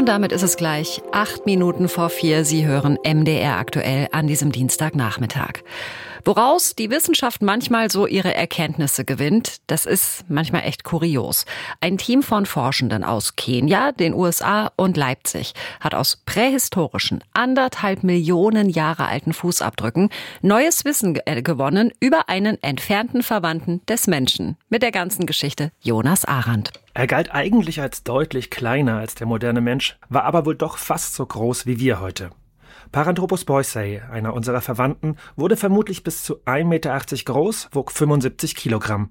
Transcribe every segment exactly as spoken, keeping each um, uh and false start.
Und damit ist es gleich acht Minuten vor vier. Sie hören M D R aktuell an diesem Dienstagnachmittag. Woraus die Wissenschaft manchmal so ihre Erkenntnisse gewinnt, das ist manchmal echt kurios. Ein Team von Forschenden aus Kenia, den U S A und Leipzig hat aus prähistorischen, anderthalb Millionen Jahre alten Fußabdrücken neues Wissen gewonnen über einen entfernten Verwandten des Menschen. Mit der ganzen Geschichte Jonas Arendt. Er galt eigentlich als deutlich kleiner als der moderne Mensch, war aber wohl doch fast so groß wie wir heute. Paranthropus boisei, einer unserer Verwandten, wurde vermutlich bis zu ein Meter achtzig groß, wog fünfundsiebzig Kilogramm.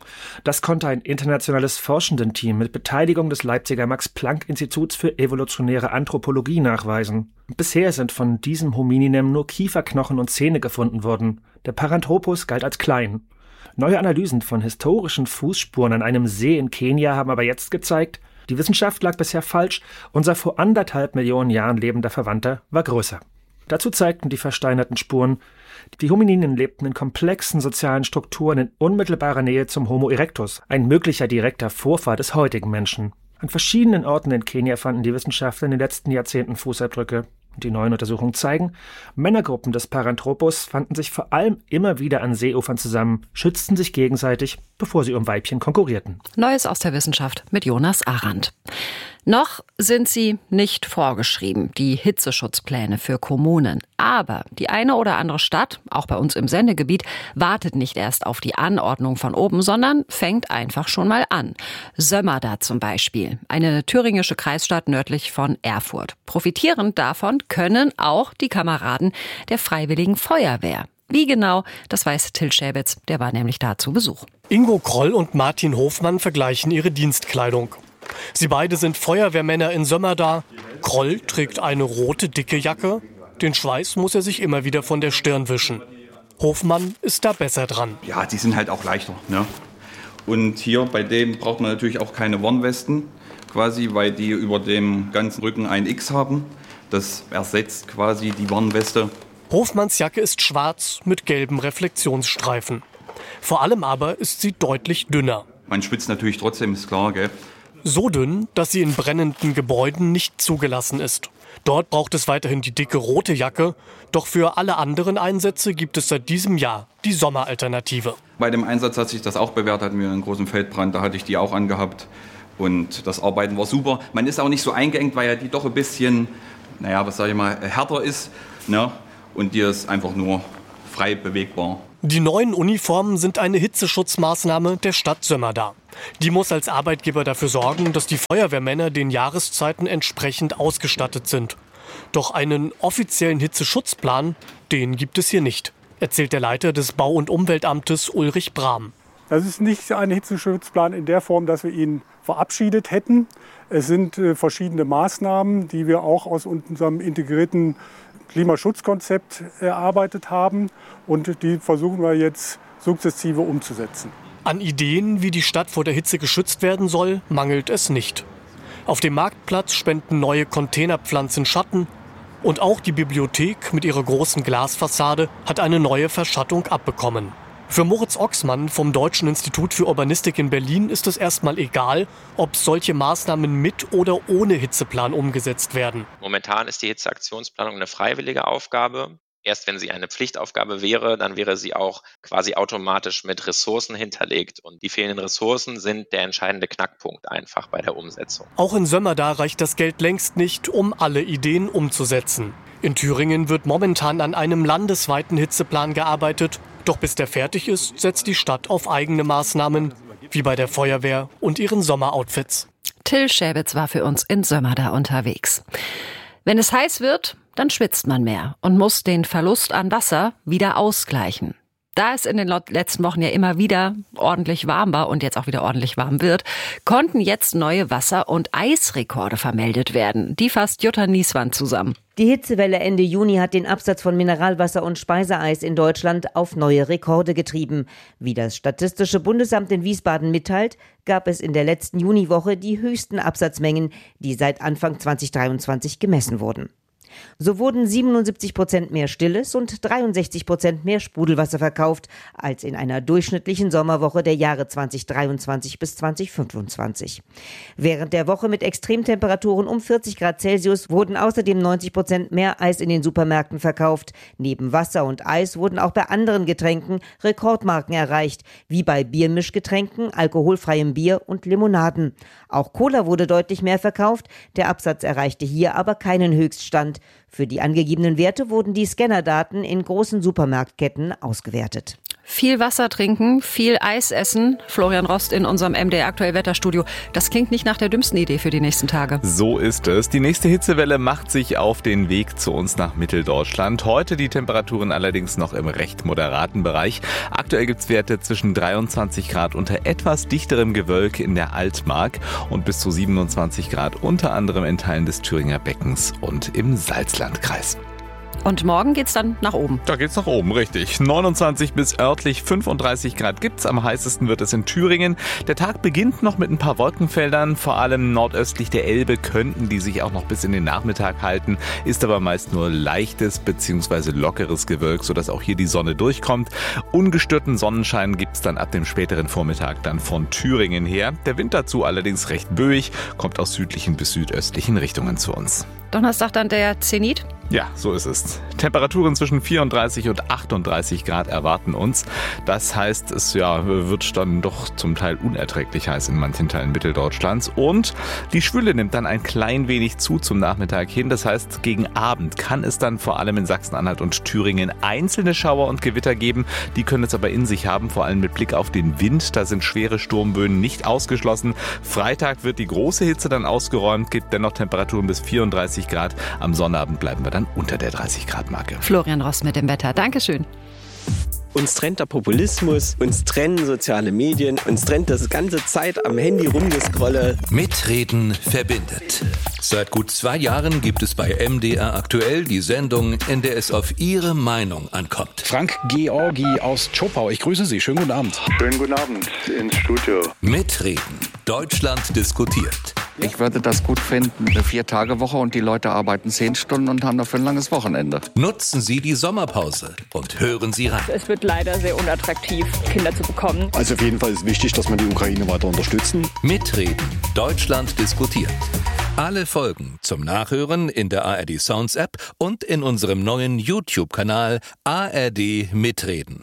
Das konnte ein internationales Forschendenteam mit Beteiligung des Leipziger Max-Planck-Instituts für evolutionäre Anthropologie nachweisen. Bisher sind von diesem Homininem nur Kieferknochen und Zähne gefunden worden. Der Paranthropus galt als klein. Neue Analysen von historischen Fußspuren an einem See in Kenia haben aber jetzt gezeigt, die Wissenschaft lag bisher falsch, unser vor anderthalb Millionen Jahren lebender Verwandter war größer. Dazu zeigten die versteinerten Spuren, die Homininen lebten in komplexen sozialen Strukturen in unmittelbarer Nähe zum Homo erectus, ein möglicher direkter Vorfahr des heutigen Menschen. An verschiedenen Orten in Kenia fanden die Wissenschaftler in den letzten Jahrzehnten Fußabdrücke. Die neuen Untersuchungen zeigen, Männergruppen des Paranthropus fanden sich vor allem immer wieder an Seeufern zusammen, schützten sich gegenseitig, bevor sie um Weibchen konkurrierten. Neues aus der Wissenschaft mit Jonas Arendt. Noch sind sie nicht vorgeschrieben, die Hitzeschutzpläne für Kommunen. Aber die eine oder andere Stadt, auch bei uns im Sendegebiet, wartet nicht erst auf die Anordnung von oben, sondern fängt einfach schon mal an. Sömmerda zum Beispiel, eine thüringische Kreisstadt nördlich von Erfurt. Profitierend davon können auch die Kameraden der Freiwilligen Feuerwehr. Wie genau, das weiß Till Schäbitz, der war nämlich da zu Besuch. Ingo Kroll und Martin Hofmann vergleichen ihre Dienstkleidung. Sie beide sind Feuerwehrmänner in Sömmerda. Kroll trägt eine rote, dicke Jacke. Den Schweiß muss er sich immer wieder von der Stirn wischen. Hofmann ist da besser dran. Ja, die sind halt auch leichter, ne? Und hier bei dem braucht man natürlich auch keine Warnwesten, quasi, weil die über dem ganzen Rücken ein X haben. Das ersetzt quasi die Warnweste. Hofmanns Jacke ist schwarz mit gelben Reflexionsstreifen. Vor allem aber ist sie deutlich dünner. Man schwitzt natürlich trotzdem, ist klar, gell? So dünn, dass sie in brennenden Gebäuden nicht zugelassen ist. Dort braucht es weiterhin die dicke rote Jacke. Doch für alle anderen Einsätze gibt es seit diesem Jahr die Sommeralternative. Bei dem Einsatz hat sich das auch bewährt, hatten wir einen großen Feldbrand, da hatte ich die auch angehabt. Und das Arbeiten war super. Man ist auch nicht so eingeengt, weil ja die doch ein bisschen, naja, was sage ich mal, härter ist, ne? Und die ist einfach nur frei bewegbar. Die neuen Uniformen sind eine Hitzeschutzmaßnahme der Stadt Sömmerda. Die muss als Arbeitgeber dafür sorgen, dass die Feuerwehrmänner den Jahreszeiten entsprechend ausgestattet sind. Doch einen offiziellen Hitzeschutzplan, den gibt es hier nicht, erzählt der Leiter des Bau- und Umweltamtes Ulrich Brahm. Das ist nicht ein Hitzeschutzplan in der Form, dass wir ihn verabschiedet hätten. Es sind äh, verschiedene Maßnahmen, die wir auch aus unserem integrierten Klimaschutzkonzept erarbeitet haben. Und die versuchen wir jetzt sukzessive umzusetzen. An Ideen, wie die Stadt vor der Hitze geschützt werden soll, mangelt es nicht. Auf dem Marktplatz spenden neue Containerpflanzen Schatten. Und auch die Bibliothek mit ihrer großen Glasfassade hat eine neue Verschattung abbekommen. Für Moritz Ochsmann vom Deutschen Institut für Urbanistik in Berlin ist es erstmal egal, ob solche Maßnahmen mit oder ohne Hitzeplan umgesetzt werden. Momentan ist die Hitzeaktionsplanung eine freiwillige Aufgabe. Erst wenn sie eine Pflichtaufgabe wäre, dann wäre sie auch quasi automatisch mit Ressourcen hinterlegt. Und die fehlenden Ressourcen sind der entscheidende Knackpunkt einfach bei der Umsetzung. Auch in Sömmerda reicht das Geld längst nicht, um alle Ideen umzusetzen. In Thüringen wird momentan an einem landesweiten Hitzeplan gearbeitet. Doch bis der fertig ist, setzt die Stadt auf eigene Maßnahmen, wie bei der Feuerwehr und ihren Sommeroutfits. Till Schäbitz war für uns in Sömmerda unterwegs. Wenn es heiß wird, dann schwitzt man mehr und muss den Verlust an Wasser wieder ausgleichen. Da es in den letzten Wochen ja immer wieder ordentlich warm war und jetzt auch wieder ordentlich warm wird, konnten jetzt neue Wasser- und Eisrekorde vermeldet werden. Die fasst Jutta Nieswand zusammen. Die Hitzewelle Ende Juni hat den Absatz von Mineralwasser und Speiseeis in Deutschland auf neue Rekorde getrieben. Wie das Statistische Bundesamt in Wiesbaden mitteilt, gab es in der letzten Juniwoche die höchsten Absatzmengen, die seit Anfang zwanzig dreiundzwanzig gemessen wurden. So wurden siebenundsiebzig Prozent mehr Stilles und dreiundsechzig Prozent mehr Sprudelwasser verkauft als in einer durchschnittlichen Sommerwoche der Jahre zweitausenddreiundzwanzig bis zweitausendfünfundzwanzig. Während der Woche mit Extremtemperaturen um vierzig Grad Celsius wurden außerdem neunzig Prozent mehr Eis in den Supermärkten verkauft. Neben Wasser und Eis wurden auch bei anderen Getränken Rekordmarken erreicht, wie bei Biermischgetränken, alkoholfreiem Bier und Limonaden. Auch Cola wurde deutlich mehr verkauft, der Absatz erreichte hier aber keinen Höchststand. Für die angegebenen Werte wurden die Scannerdaten in großen Supermarktketten ausgewertet. Viel Wasser trinken, viel Eis essen. Florian Rost in unserem M D R Aktuell Wetterstudio. Das klingt nicht nach der dümmsten Idee für die nächsten Tage. So ist es. Die nächste Hitzewelle macht sich auf den Weg zu uns nach Mitteldeutschland. Heute die Temperaturen allerdings noch im recht moderaten Bereich. Aktuell gibt es Werte zwischen dreiundzwanzig Grad unter etwas dichterem Gewölk in der Altmark und bis zu siebenundzwanzig Grad unter anderem in Teilen des Thüringer Beckens und im Salzlandkreis. Und morgen geht's dann nach oben. Da geht's nach oben, richtig. neunundzwanzig bis örtlich fünfunddreißig Grad gibt's. Am heißesten wird es in Thüringen. Der Tag beginnt noch mit ein paar Wolkenfeldern. Vor allem nordöstlich der Elbe könnten die sich auch noch bis in den Nachmittag halten. Ist aber meist nur leichtes bzw. lockeres Gewölk, sodass auch hier die Sonne durchkommt. Ungestörten Sonnenschein gibt's dann ab dem späteren Vormittag dann von Thüringen her. Der Wind dazu allerdings recht böig, kommt aus südlichen bis südöstlichen Richtungen zu uns. Donnerstag dann der Zenit. Ja, so ist es. Temperaturen zwischen vierunddreißig und achtunddreißig Grad erwarten uns. Das heißt, es ja, wird dann doch zum Teil unerträglich heiß in manchen Teilen Mitteldeutschlands. Und die Schwüle nimmt dann ein klein wenig zu zum Nachmittag hin. Das heißt, gegen Abend kann es dann vor allem in Sachsen-Anhalt und Thüringen einzelne Schauer und Gewitter geben. Die können es aber in sich haben, vor allem mit Blick auf den Wind. Da sind schwere Sturmböen nicht ausgeschlossen. Freitag wird die große Hitze dann ausgeräumt, gibt dennoch Temperaturen bis vierunddreißig Grad. Am Sonnabend bleiben wir dann unter der dreißig Grad Marke. Florian Rost mit dem Wetter. Dankeschön. Uns trennt der Populismus, uns trennen soziale Medien, uns trennt das ganze Zeit am Handy rumgescrolle. Mitreden verbindet. Seit gut zwei Jahren gibt es bei M D R Aktuell die Sendung, in der es auf Ihre Meinung ankommt. Frank Georgi aus Zschopau, ich grüße Sie. Schönen guten Abend. Schönen guten Abend ins Studio. Mitreden. Deutschland diskutiert. Ich würde das gut finden, eine Vier-Tage-Woche und die Leute arbeiten zehn Stunden und haben dafür ein langes Wochenende. Nutzen Sie die Sommerpause und hören Sie rein. Es wird leider sehr unattraktiv, Kinder zu bekommen. Also auf jeden Fall ist wichtig, dass wir die Ukraine weiter unterstützen. Mitreden. Deutschland diskutiert. Alle Folgen zum Nachhören in der A R D Sounds App und in unserem neuen YouTube-Kanal A R D Mitreden.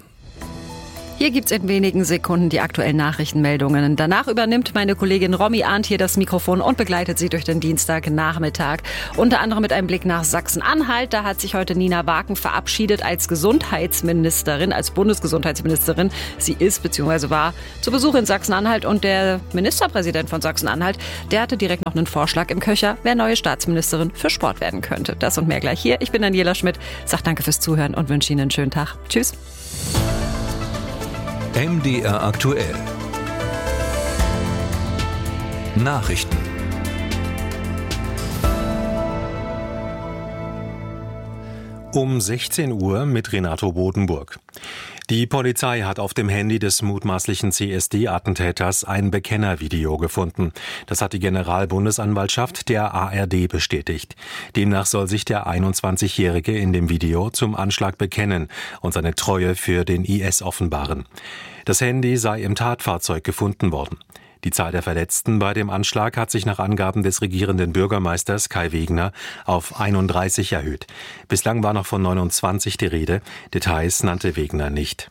Hier gibt's in wenigen Sekunden die aktuellen Nachrichtenmeldungen. Danach übernimmt meine Kollegin Romy Arndt hier das Mikrofon und begleitet Sie durch den Dienstagnachmittag. Unter anderem mit einem Blick nach Sachsen-Anhalt. Da hat sich heute Nina Waken verabschiedet als Gesundheitsministerin, als Bundesgesundheitsministerin. Sie ist bzw. war zu Besuch in Sachsen-Anhalt und der Ministerpräsident von Sachsen-Anhalt, der hatte direkt noch einen Vorschlag im Köcher, wer neue Staatsministerin für Sport werden könnte. Das und mehr gleich hier. Ich bin Daniela Schmidt, sag danke fürs Zuhören und wünsche Ihnen einen schönen Tag. Tschüss. M D R Aktuell. Nachrichten. Um sechzehn Uhr mit Renato Bodenburg. Die Polizei hat auf dem Handy des mutmaßlichen C S D-Attentäters ein Bekennervideo gefunden. Das hat die Generalbundesanwaltschaft der A R D bestätigt. Demnach soll sich der einundzwanzigjährige in dem Video zum Anschlag bekennen und seine Treue für den I S offenbaren. Das Handy sei im Tatfahrzeug gefunden worden. Die Zahl der Verletzten bei dem Anschlag hat sich nach Angaben des regierenden Bürgermeisters Kai Wegner auf einunddreißig erhöht. Bislang war noch von neunundzwanzig die Rede. Details nannte Wegner nicht.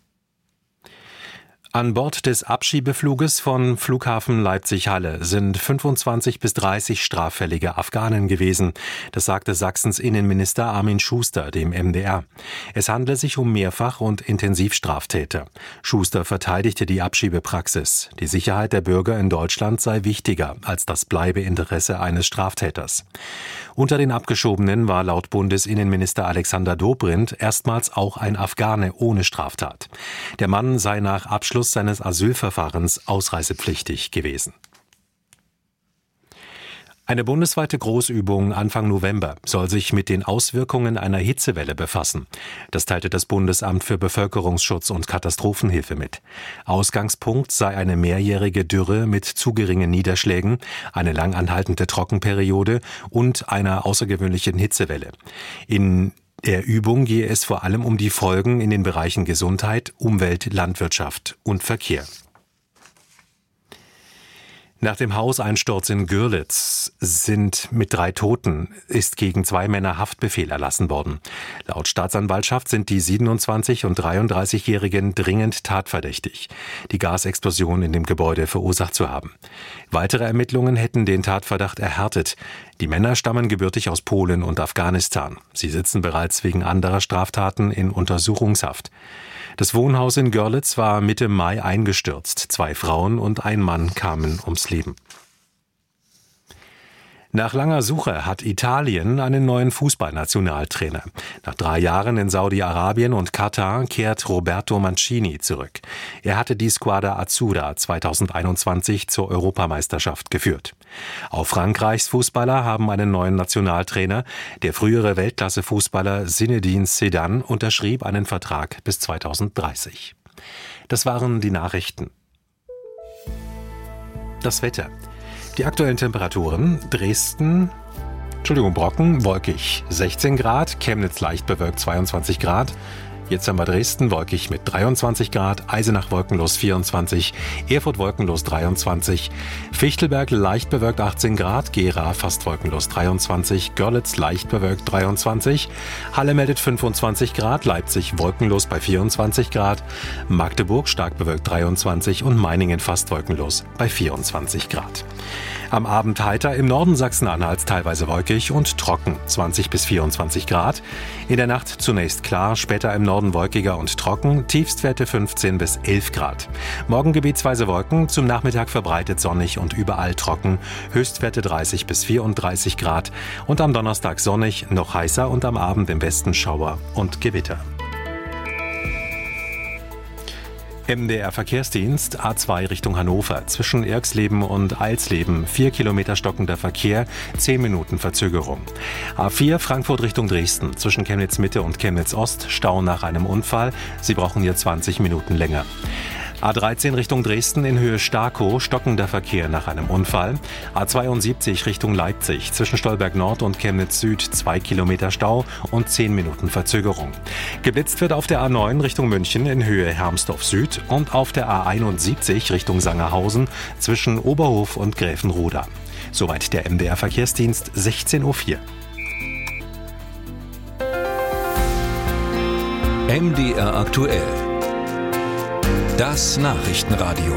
An Bord des Abschiebefluges von Flughafen Leipzig-Halle sind fünfundzwanzig bis dreißig straffällige Afghanen gewesen. Das sagte Sachsens Innenminister Armin Schuster dem M D R. Es handle sich um Mehrfach- und Intensivstraftäter. Schuster verteidigte die Abschiebepraxis. Die Sicherheit der Bürger in Deutschland sei wichtiger als das Bleibeinteresse eines Straftäters. Unter den Abgeschobenen war laut Bundesinnenminister Alexander Dobrindt erstmals auch ein Afghane ohne Straftat. Der Mann sei nach Abschluss seines Asylverfahrens ausreisepflichtig gewesen. Eine bundesweite Großübung Anfang November soll sich mit den Auswirkungen einer Hitzewelle befassen. Das teilte das Bundesamt für Bevölkerungsschutz und Katastrophenhilfe mit. Ausgangspunkt sei eine mehrjährige Dürre mit zu geringen Niederschlägen, eine lang anhaltende Trockenperiode und einer außergewöhnlichen Hitzewelle. In der Übung gehe es vor allem um die Folgen in den Bereichen Gesundheit, Umwelt, Landwirtschaft und Verkehr. Nach dem Hauseinsturz in Görlitz sind mit drei Toten ist gegen zwei Männer Haftbefehl erlassen worden. Laut Staatsanwaltschaft sind die siebenundzwanzig- und dreiunddreißigjährigen dringend tatverdächtig, die Gasexplosion in dem Gebäude verursacht zu haben. Weitere Ermittlungen hätten den Tatverdacht erhärtet. Die Männer stammen gebürtig aus Polen und Afghanistan. Sie sitzen bereits wegen anderer Straftaten in Untersuchungshaft. Das Wohnhaus in Görlitz war Mitte Mai eingestürzt. Zwei Frauen und ein Mann kamen ums Leben. Nach langer Suche hat Italien einen neuen Fußballnationaltrainer. Nach drei Jahren in Saudi-Arabien und Katar kehrt Roberto Mancini zurück. Er hatte die Squadra Azzurra zweitausendeinundzwanzig zur Europameisterschaft geführt. Auch Frankreichs Fußballer haben einen neuen Nationaltrainer. Der frühere Weltklasse-Fußballer Zinedine Zidane unterschrieb einen Vertrag bis zweitausenddreißig. Das waren die Nachrichten. Das Wetter. Die aktuellen Temperaturen: Dresden, Entschuldigung, Brocken, wolkig sechzehn Grad, Chemnitz leicht bewölkt zweiundzwanzig Grad. Jetzt haben wir Dresden wolkig mit dreiundzwanzig Grad, Eisenach wolkenlos vierundzwanzig, Erfurt wolkenlos dreiundzwanzig, Fichtelberg leicht bewölkt achtzehn Grad, Gera fast wolkenlos dreiundzwanzig, Görlitz leicht bewölkt dreiundzwanzig, Halle meldet fünfundzwanzig Grad, Leipzig wolkenlos bei vierundzwanzig Grad, Magdeburg stark bewölkt dreiundzwanzig und Meiningen fast wolkenlos bei vierundzwanzig Grad. Am Abend heiter, im Norden Sachsen-Anhalts teilweise wolkig und trocken, zwanzig bis vierundzwanzig Grad. In der Nacht zunächst klar, später im Norden wolkiger und trocken, Tiefstwerte fünfzehn bis elf Grad. Morgen gebietsweise Wolken, zum Nachmittag verbreitet sonnig und überall trocken, Höchstwerte dreißig bis vierunddreißig Grad. Und am Donnerstag sonnig, noch heißer und am Abend im Westen Schauer und Gewitter. M D R Verkehrsdienst A zwei Richtung Hannover. Zwischen Erxleben und Eilsleben vier Kilometer stockender Verkehr, zehn Minuten Verzögerung. A vier Frankfurt Richtung Dresden. Zwischen Chemnitz Mitte und Chemnitz Ost Stau nach einem Unfall. Sie brauchen hier zwanzig Minuten länger. A dreizehn Richtung Dresden in Höhe Starkow, stockender Verkehr nach einem Unfall. A zweiundsiebzig Richtung Leipzig, zwischen Stolberg Nord und Chemnitz Süd zwei Kilometer Stau und zehn Minuten Verzögerung. Geblitzt wird auf der A neun Richtung München in Höhe Hermsdorf Süd und auf der A einundsiebzig Richtung Sangerhausen zwischen Oberhof und Gräfenroda. Soweit der M D R Verkehrsdienst, sechzehn Uhr vier. M D R aktuell. Das Nachrichtenradio.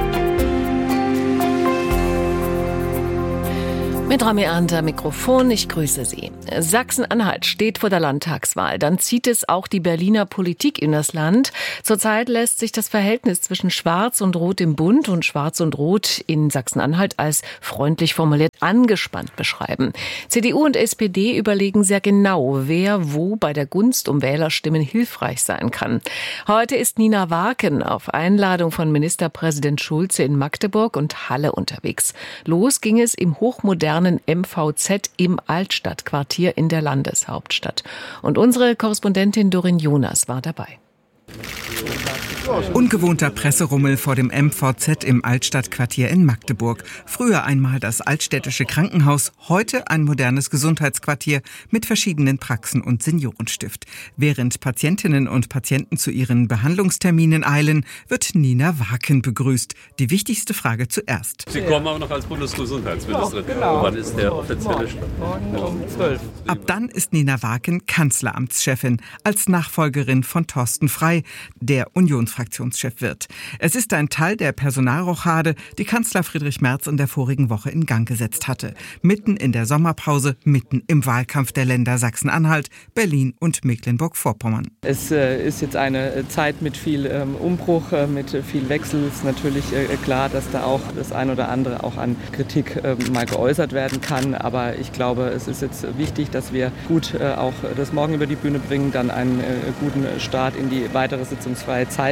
Mit Rami Arndt am Mikrofon, ich grüße Sie. Sachsen-Anhalt steht vor der Landtagswahl. Dann zieht es auch die Berliner Politik in das Land. Zurzeit lässt sich das Verhältnis zwischen Schwarz und Rot im Bund und Schwarz und Rot in Sachsen-Anhalt als freundlich formuliert angespannt beschreiben. C D U und S P D überlegen sehr genau, wer wo bei der Gunst um Wählerstimmen hilfreich sein kann. Heute ist Nina Waken auf Einladung von Ministerpräsident Schulze in Magdeburg und Halle unterwegs. Los ging es im hochmodernen M V Z im Altstadtquartier in der Landeshauptstadt. Und unsere Korrespondentin Dorin Jonas war dabei. Ungewohnter Presserummel vor dem M V Z im Altstadtquartier in Magdeburg. Früher einmal das altstädtische Krankenhaus, heute ein modernes Gesundheitsquartier mit verschiedenen Praxen und Seniorenstift. Während Patientinnen und Patienten zu ihren Behandlungsterminen eilen, wird Nina Waken begrüßt. Die wichtigste Frage zuerst. Sie kommen auch noch als Bundesgesundheitsministerin. Ja, genau. Wann ist der offizielle Stand? Morgen um zwölf. Ab dann ist Nina Waken Kanzleramtschefin als Nachfolgerin von Thorsten Frey, der Unionsfraktionschef wird. Es ist ein Teil der Personalrochade, die Kanzler Friedrich Merz in der vorigen Woche in Gang gesetzt hatte. Mitten in der Sommerpause, mitten im Wahlkampf der Länder Sachsen-Anhalt, Berlin und Mecklenburg-Vorpommern. Es äh, ist jetzt eine Zeit mit viel ähm, Umbruch, äh, mit viel Wechsel. Es ist natürlich äh, klar, dass da auch das ein oder andere auch an Kritik äh, mal geäußert werden kann. Aber ich glaube, es ist jetzt wichtig, dass wir gut äh, auch das morgen über die Bühne bringen, dann einen äh, guten Start in die weitere sitzungsfreie Zeit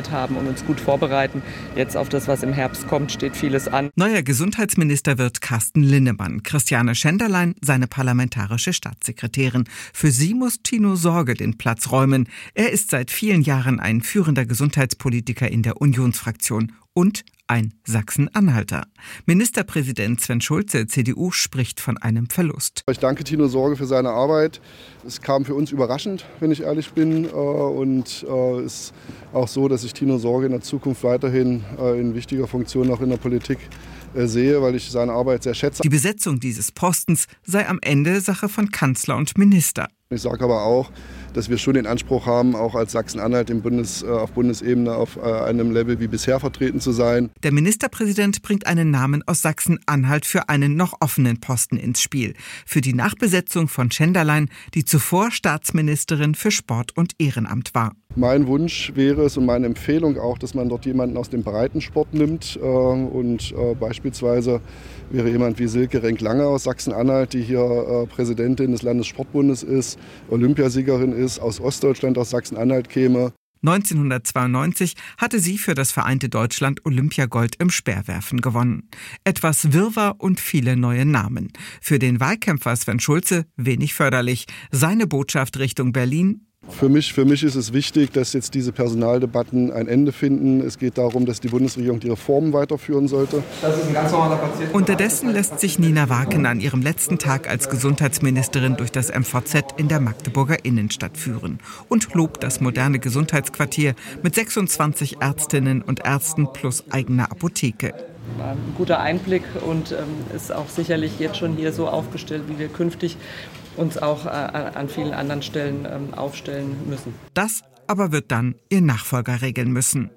gesammelt haben und uns gut vorbereiten. Jetzt auf das, was im Herbst kommt, steht vieles an. Neuer Gesundheitsminister wird Carsten Linnemann. Christiane Schenderlein, seine parlamentarische Staatssekretärin. Für sie muss Tino Sorge den Platz räumen. Er ist seit vielen Jahren ein führender Gesundheitspolitiker in der Unionsfraktion und ein Sachsen-Anhalter. Ministerpräsident Sven Schulze, C D U, spricht von einem Verlust. Ich danke Tino Sorge für seine Arbeit. Es kam für uns überraschend, wenn ich ehrlich bin. Und es ist auch so, dass ich Tino Sorge in der Zukunft weiterhin in wichtiger Funktion auch in der Politik sehe, weil ich seine Arbeit sehr schätze. Die Besetzung dieses Postens sei am Ende Sache von Kanzler und Minister. Ich sage aber auch, dass wir schon den Anspruch haben, auch als Sachsen-Anhalt im Bundes, auf Bundesebene auf einem Level wie bisher vertreten zu sein. Der Ministerpräsident bringt einen Namen aus Sachsen-Anhalt für einen noch offenen Posten ins Spiel. Für die Nachbesetzung von Schenderlein, die zuvor Staatsministerin für Sport und Ehrenamt war. Mein Wunsch wäre es und meine Empfehlung auch, dass man dort jemanden aus dem Breitensport nimmt. Und beispielsweise wäre jemand wie Silke Renk-Lange aus Sachsen-Anhalt, die hier Präsidentin des Landessportbundes ist, Olympiasiegerin ist, aus Ostdeutschland, aus Sachsen-Anhalt käme. neunzehnhundertzweiundneunzig hatte sie für das vereinte Deutschland Olympiagold im Speerwerfen gewonnen. Etwas Wirrwarr und viele neue Namen. Für den Wahlkämpfer Sven Schulze wenig förderlich. Seine Botschaft Richtung Berlin: Für mich, für mich ist es wichtig, dass jetzt diese Personaldebatten ein Ende finden. Es geht darum, dass die Bundesregierung die Reformen weiterführen sollte. Das ist ein ganz normaler Patient. Unterdessen lässt sich Nina Waken an ihrem letzten Tag als Gesundheitsministerin durch das M V Z in der Magdeburger Innenstadt führen und lobt das moderne Gesundheitsquartier mit sechsundzwanzig Ärztinnen und Ärzten plus eigener Apotheke. Ein guter Einblick und ähm, ist auch sicherlich jetzt schon hier so aufgestellt, wie wir künftig uns auch äh, an vielen anderen Stellen ähm, aufstellen müssen. Das aber wird dann ihr Nachfolger regeln müssen.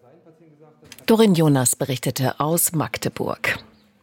Dorin Jonas berichtete aus Magdeburg.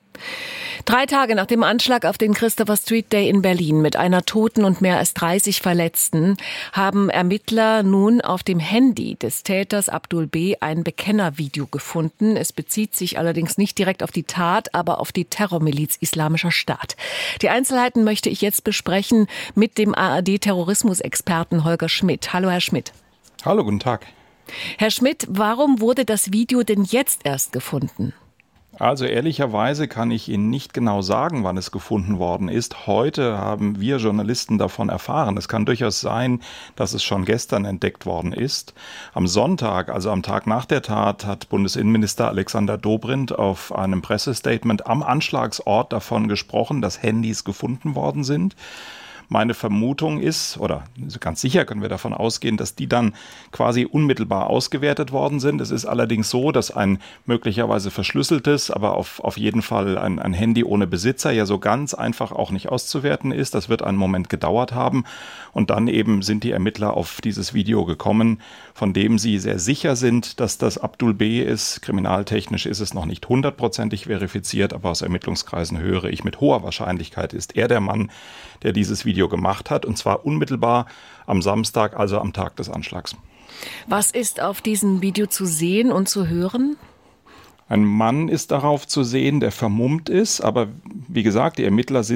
Drei Tage nach dem Anschlag auf den Christopher Street Day in Berlin mit einer Toten und mehr als dreißig Verletzten haben Ermittler nun auf dem Handy des Täters Abdul B. ein Bekennervideo gefunden. Es bezieht sich allerdings nicht direkt auf die Tat, aber auf die Terrormiliz Islamischer Staat. Die Einzelheiten möchte ich jetzt besprechen mit dem A R D-Terrorismusexperten Holger Schmidt. Hallo, Herr Schmidt. Hallo, guten Tag. Herr Schmidt, warum wurde das Video denn jetzt erst gefunden? Also ehrlicherweise kann ich Ihnen nicht genau sagen, wann es gefunden worden ist. Heute haben wir Journalisten davon erfahren. Es kann durchaus sein, dass es schon gestern entdeckt worden ist. Am Sonntag, also am Tag nach der Tat, hat Bundesinnenminister Alexander Dobrindt auf einem Pressestatement am Anschlagsort davon gesprochen, dass Handys gefunden worden sind. Meine Vermutung ist, oder ganz sicher können wir davon ausgehen, dass die dann quasi unmittelbar ausgewertet worden sind. Es ist allerdings so, dass ein möglicherweise verschlüsseltes, aber auf, auf jeden Fall ein, ein Handy ohne Besitzer ja so ganz einfach auch nicht auszuwerten ist. Das wird einen Moment gedauert haben. Und dann eben sind die Ermittler auf dieses Video gekommen, von dem sie sehr sicher sind, dass das Abdul B. ist. Kriminaltechnisch ist es noch nicht hundertprozentig verifiziert, aber aus Ermittlungskreisen höre ich, mit hoher Wahrscheinlichkeit ist er der Mann, der dieses Video gemacht hat, und zwar unmittelbar am Samstag, also am Tag des Anschlags. Was ist auf diesem Video zu sehen und zu hören? Ein Mann ist darauf zu sehen, der vermummt ist, aber wie gesagt, die Ermittler sind